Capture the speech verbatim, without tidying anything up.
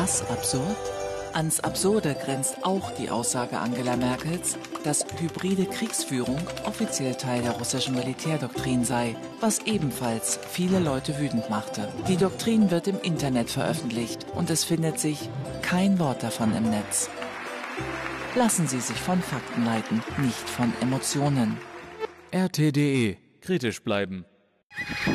Was absurd? Ans Absurde grenzt auch die Aussage Angela Merkels, dass hybride Kriegsführung offiziell Teil der russischen Militärdoktrin sei, was ebenfalls viele Leute wütend machte. Die Doktrin wird im Internet veröffentlicht und es findet sich kein Wort davon im Netz. Lassen Sie sich von Fakten leiten, nicht von Emotionen. R T punkt D E. Kritisch bleiben.